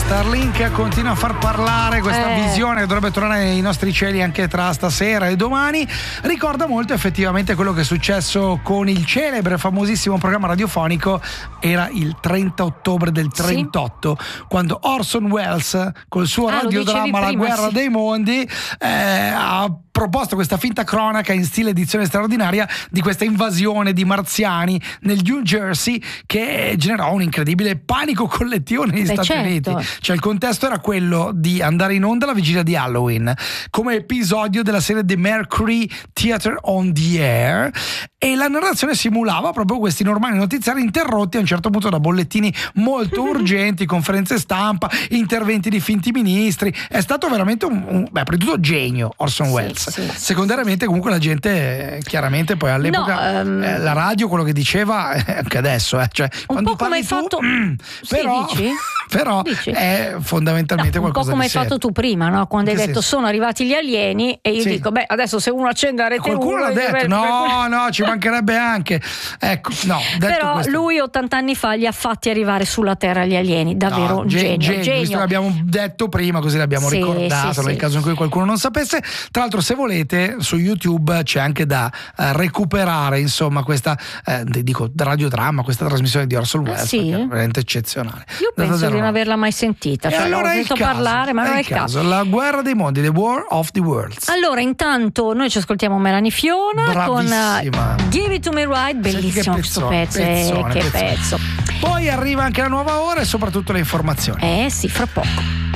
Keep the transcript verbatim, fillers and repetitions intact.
Starlink continua a far parlare, questa eh. visione che dovrebbe tornare nei nostri cieli anche tra stasera e domani ricorda molto effettivamente quello che è successo con il celebre famosissimo programma radiofonico. Era il trenta ottobre del trentotto, sì, quando Orson Welles col suo ah, radiodramma La guerra sì. dei mondi eh, ha proposto questa finta cronaca in stile edizione straordinaria di questa invasione di marziani nel New Jersey, che generò un incredibile panico collettivo negli Beh, Stati certo. Uniti. Cioè il contesto era quello di andare in onda la vigilia di Halloween come episodio della serie The Mercury Theatre on the Air, e la narrazione simulava proprio questi normali notiziari interrotti a un certo punto da bollettini molto urgenti, conferenze stampa, interventi di finti ministri. È stato veramente un, un beh, prima di tutto genio Orson Welles. Sì, sì, secondariamente comunque la gente, chiaramente poi all'epoca no, um, eh, la radio quello che diceva eh, anche adesso eh, cioè, un po' come hai tu, fatto mm, sì, però, dici? però dici? è fondamentalmente no, un qualcosa po' come hai di serio. fatto tu prima, no? Quando In hai che detto senso? sono arrivati gli alieni e io Sì. dico beh adesso se uno accende la rete Qualcuno uno l'ha detto, deve- no no ci mancherebbe anche, ecco, no, detto però questo, lui ottanta anni fa li ha fatti arrivare sulla Terra gli alieni, davvero no, un ge- genio, genio, genio. visto che l'abbiamo detto prima così l'abbiamo Sì, ricordato sì, nel sì. caso in cui qualcuno non sapesse. Tra l'altro, se volete, su YouTube c'è anche da eh, recuperare insomma questa eh, dico radiodramma, questa trasmissione di Orson Welles, sì? perché è veramente eccezionale. Io Da penso zero di non a- averla mai sentita, E cioè, allora l'ho è il sentito caso, parlare ma non è il caso. La guerra dei mondi, The War of the Worlds. Allora intanto noi ci ascoltiamo Melanie Fiona Bravissima. con uh, Give It To Me Right, bellissimo Che questo pezzone, pezzo, eh, pezzone, che pezzone. pezzo. Poi arriva anche la nuova ora e soprattutto le informazioni. Eh sì, fra poco.